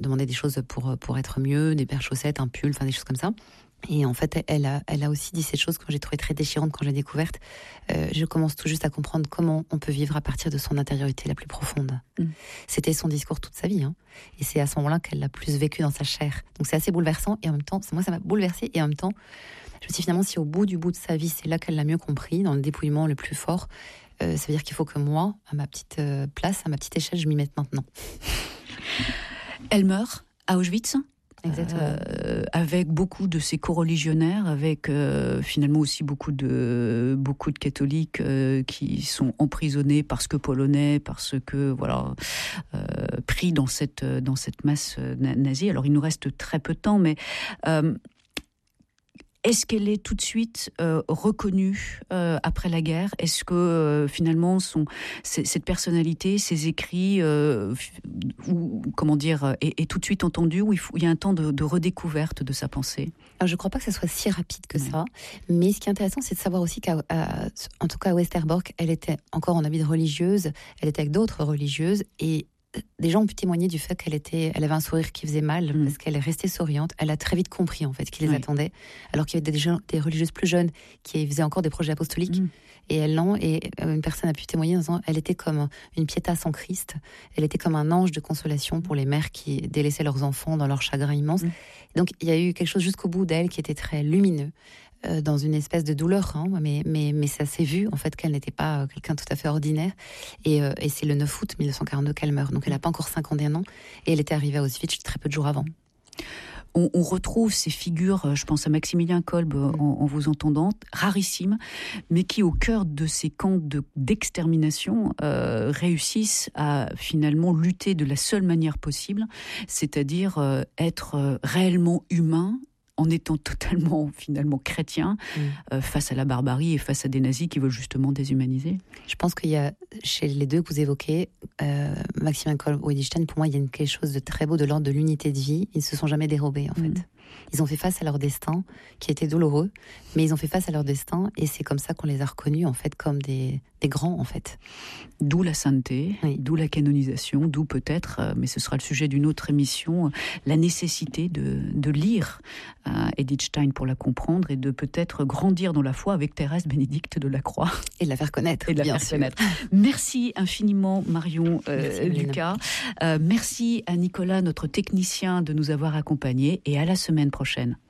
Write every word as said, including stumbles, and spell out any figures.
demandait des choses pour, pour être mieux, des paires de chaussettes, un pull, enfin des choses comme ça. Et en fait, elle a, elle a aussi dit cette chose que j'ai trouvée très déchirante quand j'ai découverte. Euh, je commence tout juste à comprendre comment on peut vivre à partir de son intériorité la plus profonde. Mm. C'était son discours toute sa vie. Hein. Et c'est à ce moment-là qu'elle l'a plus vécu dans sa chair. Donc c'est assez bouleversant. Et en même temps, moi, ça m'a bouleversée. Et en même temps, je me suis dit finalement, si au bout du bout de sa vie, c'est là qu'elle l'a mieux compris, dans le dépouillement le plus fort, euh, ça veut dire qu'il faut que moi, à ma petite euh, place, à ma petite échelle, je m'y mette maintenant. Elle meurt à Auschwitz. Exactement. Euh, avec beaucoup de ses coreligionnaires, avec euh, finalement aussi beaucoup de beaucoup de catholiques euh, qui sont emprisonnés parce que polonais, parce que voilà euh, pris dans cette dans cette masse nazie. Alors il nous reste très peu de temps, mais euh, est-ce qu'elle est tout de suite euh, reconnue euh, après la guerre ? Est-ce que euh, finalement son, cette personnalité, ses écrits, euh, ou comment dire, est, est tout de suite entendue, ou il, faut, il y a un temps de, de redécouverte de sa pensée ? Alors, je ne crois pas que ce soit si rapide que ouais. ça, mais ce qui est intéressant, c'est de savoir aussi qu'en tout cas à Westerbork, elle était encore en habit de religieuse, elle était avec d'autres religieuses, et des gens ont pu témoigner du fait qu'elle était, elle avait un sourire qui faisait mal mmh. parce qu'elle est restée souriante. Elle a très vite compris en fait qui les oui. attendait, alors qu'il y avait des, gens, des religieuses plus jeunes qui faisaient encore des projets apostoliques. Mmh. Et elle non. Et une personne a pu témoigner en disant, elle était comme une Pietà sans Christ. Elle était comme un ange de consolation pour les mères qui délaissaient leurs enfants dans leur chagrin immense. Mmh. Donc il y a eu quelque chose jusqu'au bout d'elle qui était très lumineux. Dans une espèce de douleur, hein, mais, mais, mais ça s'est vu en fait qu'elle n'était pas quelqu'un tout à fait ordinaire. Et, euh, et c'est le neuf août mille neuf cent quarante-deux qu'elle meurt, donc elle n'a pas encore cinquante et un ans, et elle était arrivée à Auschwitz très peu de jours avant. On, on retrouve ces figures, je pense à Maximilien Kolbe mmh. en, en vous entendant, rarissimes, mais qui au cœur de ces camps de, d'extermination euh, réussissent à finalement lutter de la seule manière possible, c'est-à-dire euh, être euh, réellement humain, en étant totalement, finalement, chrétien, mmh. euh, face à la barbarie et face à des nazis qui veulent justement déshumaniser. Je pense qu'il y a, chez les deux que vous évoquez, euh, Maximilien Kolbe ou Edith Stein, pour moi, il y a quelque chose de très beau de l'ordre de l'unité de vie. Ils ne se sont jamais dérobés, en mmh. fait. Ils ont fait face à leur destin, qui était douloureux, mais ils ont fait face à leur destin, et c'est comme ça qu'on les a reconnus, en fait, comme des, des grands, en fait. D'où la sainteté, oui. d'où la canonisation, d'où peut-être, euh, mais ce sera le sujet d'une autre émission, la nécessité de, de lire euh, Edith Stein pour la comprendre, et de peut-être grandir dans la foi avec Thérèse Bénédicte de la Croix. Et de la faire connaître, et de la bien faire sûr. connaître. Merci infiniment, Marion euh, merci, Lucas. Euh, merci à Nicolas, notre technicien, de nous avoir accompagnés, et à la semaine prochaine.